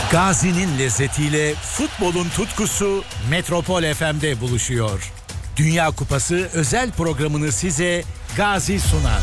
Gazi'nin lezzetiyle futbolun tutkusu Metropol FM'de buluşuyor. Dünya Kupası özel programını size Gazi sunar.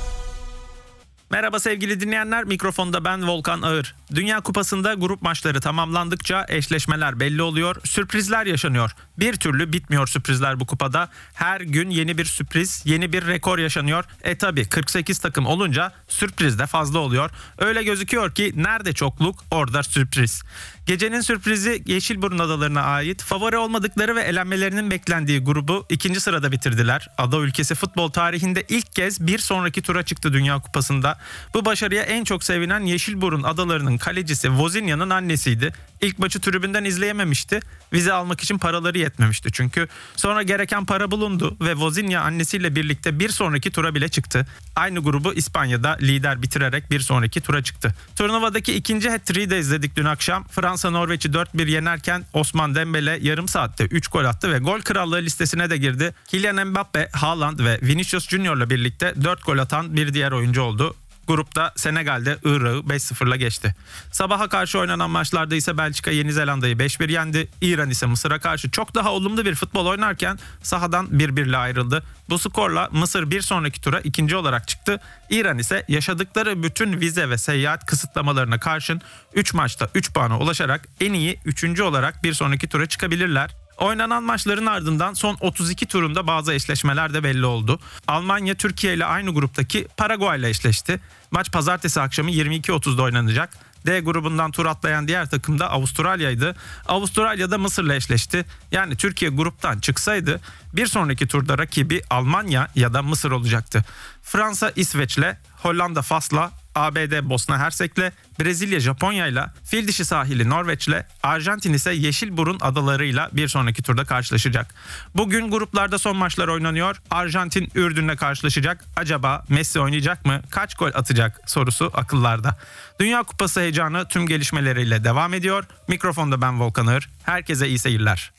Merhaba sevgili dinleyenler, mikrofonda ben Volkan Ağır. Dünya Kupası'nda grup maçları tamamlandıkça eşleşmeler belli oluyor, sürprizler yaşanıyor. Bir türlü bitmiyor sürprizler bu kupada. Her gün yeni bir sürpriz, yeni bir rekor yaşanıyor. Tabi 48 takım olunca sürpriz de fazla oluyor. Öyle gözüküyor ki nerede çokluk orada sürpriz. Gecenin sürprizi Yeşilburun Adaları'na ait, favori olmadıkları ve elenmelerinin beklendiği grubu 2. sırada bitirdiler. Ada ülkesi futbol tarihinde ilk kez bir sonraki tura çıktı Dünya Kupası'nda. Bu başarıya en çok sevinen Yeşilburun Adaları'nın kalecisi Wozniak'ın annesiydi. İlk maçı tribünden izleyememişti. Vize almak için paraları yetmemişti çünkü. Sonra gereken para bulundu ve Wozniak annesiyle birlikte bir sonraki tura bile çıktı. Aynı grubu İspanya'da lider bitirerek bir sonraki tura çıktı. Turnuvadaki ikinci hat-trick'i de izledik dün akşam. Fransa Norveç'i 4-1 yenerken Osman Dembele yarım saatte 3 gol attı ve gol krallığı listesine de girdi. Kylian Mbappe, Haaland ve Vinicius Junior'la birlikte 4 gol atan bir diğer oyuncu oldu. Grupta Senegal'de Irak'ı 5-0'la geçti. Sabaha karşı oynanan maçlarda ise Belçika Yeni Zelanda'yı 5-1 yendi. İran ise Mısır'a karşı çok daha olumlu bir futbol oynarken sahadan 1-1'le ayrıldı. Bu skorla Mısır bir sonraki tura ikinci olarak çıktı. İran ise yaşadıkları bütün vize ve seyahat kısıtlamalarına karşın 3 maçta 3 puana ulaşarak en iyi 3. olarak bir sonraki tura çıkabilirler. Oynanan maçların ardından son 32 turunda bazı eşleşmeler de belli oldu. Almanya Türkiye ile aynı gruptaki Paraguay ile eşleşti. Maç pazartesi akşamı 22.30'da oynanacak. D grubundan tur atlayan diğer takım da Avustralya'ydı. Avustralya'da Mısır'la eşleşti. Yani Türkiye gruptan çıksaydı bir sonraki turda rakibi Almanya ya da Mısır olacaktı. Fransa İsveç'le, Hollanda Fas'la, ABD Bosna Hersek'le, Brezilya Japonya'yla, Fildişi sahili Norveç'le, Arjantin ise Yeşilburun adalarıyla bir sonraki turda karşılaşacak. Bugün gruplarda son maçlar oynanıyor. Arjantin Ürdün'le karşılaşacak. Acaba Messi oynayacak mı? Kaç gol atacak sorusu akıllarda. Dünya Kupası heyecanı tüm gelişmeleriyle devam ediyor. Mikrofonda ben Volkan Ağır. Herkese iyi seyirler.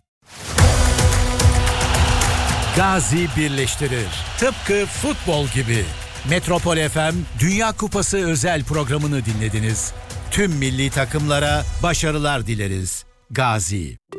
Gazi birleştirir. Tıpkı futbol gibi. Metropol FM Dünya Kupası özel programını dinlediniz. Tüm milli takımlara başarılar dileriz. Gazi.